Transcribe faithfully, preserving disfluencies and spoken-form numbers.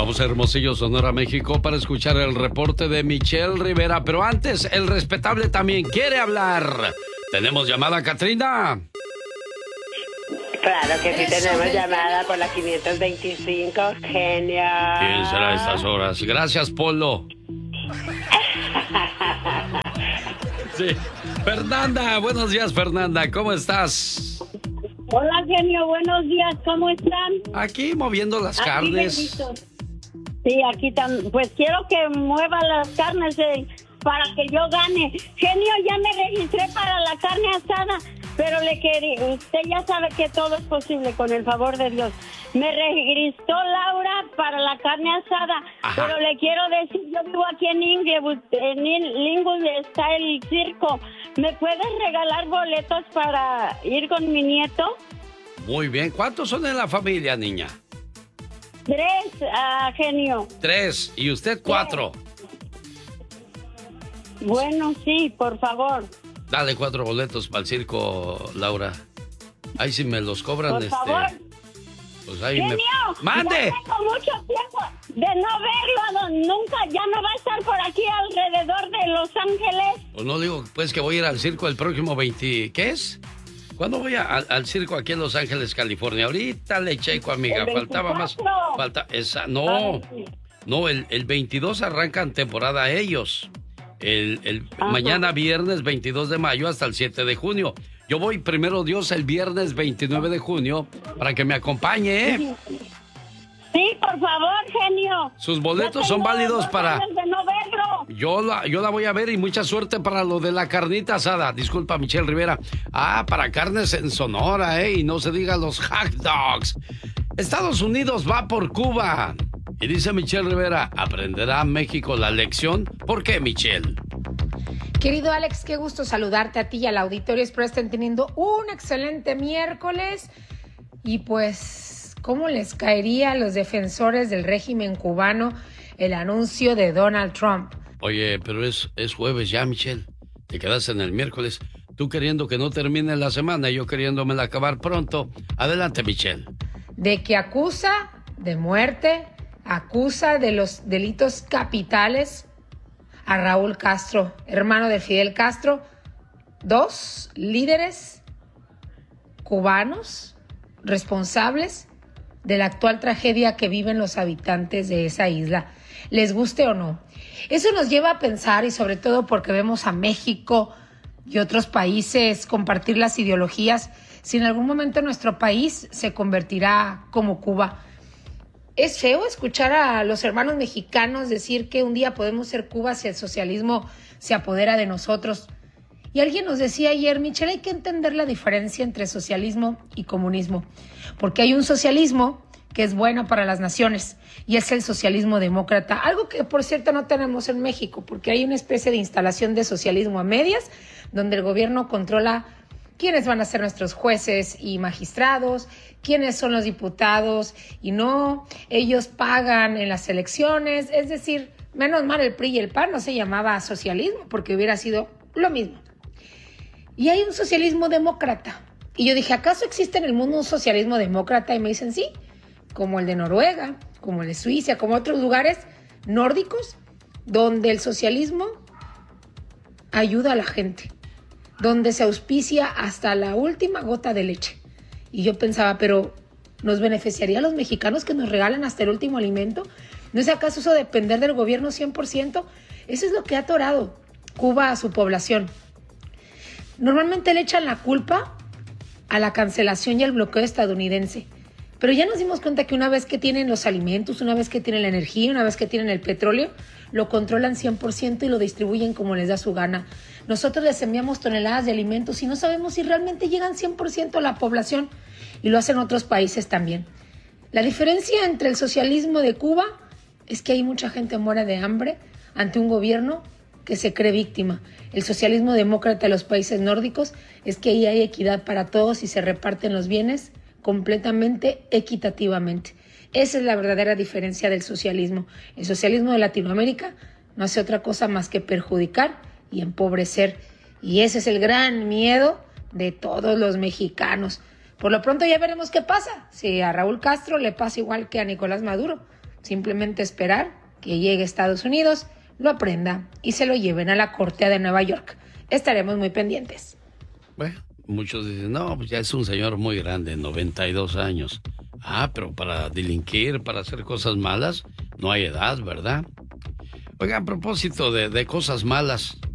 Vamos a Hermosillo, Sonora, México, para escuchar el reporte de Michelle Rivera. Pero antes, el respetable también quiere hablar. ¿Tenemos llamada, Catrina? Claro que sí, tenemos llamada por la quinientos veinticinco, genio. ¿Quién será a estas horas? Gracias, Polo. Sí. Fernanda, buenos días, Fernanda, ¿cómo estás? Hola, genio, buenos días, ¿cómo están? Aquí moviendo las Aquí, carnes. bendito. Sí, aquí también. Pues quiero que mueva las carnes eh, para que yo gane. Genio, ya me registré para la carne asada, pero le quería, usted ya sabe que todo es posible con el favor de Dios. Me registró Laura para la carne asada, Ajá. pero le quiero decir, yo vivo aquí en Inglewood, en Inglewood está el circo. ¿Me puedes regalar boletos para ir con mi nieto? Muy bien, ¿cuántos son en la familia, niña? Tres, uh, genio. Tres, y usted cuatro. Bueno, sí, por favor. Dale cuatro boletos para el circo, Laura. Ahí si me los cobran, Por este... favor. Pues ahí Genio, me... ¡Mande! ya tengo mucho tiempo de no verlo, don, nunca, ya no va a estar por aquí alrededor de Los Ángeles. Pues no digo, pues que voy a ir al circo el próximo veinte... ¿Qué es? ¿Cuándo voy a, al, al circo aquí en Los Ángeles, California? Ahorita le checo, amiga. El Faltaba más. Falta esa. No. Ay. No, el, el veintidós arrancan temporada ellos. El, el mañana viernes veintidós de mayo hasta el siete de junio. Yo voy primero Dios el viernes veintinueve de junio para que me acompañe, ¿eh? Sí, por favor, genio. Sus boletos son válidos para... De no verlo. Yo la, yo la voy a ver y mucha suerte para lo de la carnita asada. Disculpa, Michelle Rivera. Ah, para carnes en Sonora, ¿eh? Y no se diga los hot dogs. Estados Unidos va por Cuba. Y dice Michelle Rivera, ¿aprenderá México la lección? ¿Por qué, Michelle? Querido Alex, qué gusto saludarte a ti y al auditorio. Espero estén teniendo un excelente miércoles. Y pues, ¿cómo les caería a los defensores del régimen cubano el anuncio de Donald Trump? Oye, pero es, es jueves ya, Michelle. Te quedas en el miércoles. Tú queriendo que no termine la semana y yo queriéndomela acabar pronto. Adelante, Michelle. De que acusa de muerte, acusa de los delitos capitales a Raúl Castro, hermano de Fidel Castro, dos líderes cubanos responsables de la actual tragedia que viven los habitantes de esa isla, les guste o no. Eso nos lleva a pensar, y sobre todo porque vemos a México y otros países compartir las ideologías, si en algún momento nuestro país se convertirá como Cuba. Es feo escuchar a los hermanos mexicanos decir que un día podemos ser Cuba si el socialismo se apodera de nosotros. Y alguien nos decía ayer, Michelle, hay que entender la diferencia entre socialismo y comunismo, porque hay un socialismo que es bueno para las naciones y es el socialismo demócrata, algo que por cierto no tenemos en México, porque hay una especie de instalación de socialismo a medias, donde el gobierno controla quiénes van a ser nuestros jueces y magistrados, quiénes son los diputados y no, ellos pagan en las elecciones, es decir, menos mal el P R I y el P A N no se llamaba socialismo porque hubiera sido lo mismo. Y hay un socialismo demócrata. Y yo dije, ¿acaso existe en el mundo un socialismo demócrata? Y me dicen, sí, como el de Noruega, como el de Suiza, como otros lugares nórdicos, donde el socialismo ayuda a la gente, donde se auspicia hasta la última gota de leche. Y yo pensaba, pero ¿nos beneficiaría a los mexicanos que nos regalan hasta el último alimento? ¿No es acaso eso depender del gobierno cien por ciento? Eso es lo que ha atorado Cuba a su población. Normalmente le echan la culpa a la cancelación y al bloqueo estadounidense. Pero ya nos dimos cuenta que una vez que tienen los alimentos, una vez que tienen la energía, una vez que tienen el petróleo, lo controlan cien por ciento y lo distribuyen como les da su gana. Nosotros les enviamos toneladas de alimentos y no sabemos si realmente llegan cien por ciento a la población, y lo hacen otros países también. La diferencia entre el socialismo de Cuba es que hay mucha gente muere de hambre ante un gobierno que se cree víctima. El socialismo demócrata de los países nórdicos es que ahí hay equidad para todos y se reparten los bienes completamente equitativamente. Esa es la verdadera diferencia del socialismo. El socialismo de Latinoamérica no hace otra cosa más que perjudicar y empobrecer. Y ese es el gran miedo de todos los mexicanos. Por lo pronto ya veremos qué pasa. Si a Raúl Castro le pasa igual que a Nicolás Maduro. simplemente esperar que llegue a Estados Unidos, lo aprenda y se lo lleven a la corte de Nueva York. Estaremos muy pendientes. Bueno, muchos dicen, no, pues ya es un señor muy grande, noventa y dos años. Ah, pero para delinquir, para hacer cosas malas, no hay edad, ¿verdad? Oiga, a propósito de, de cosas malas,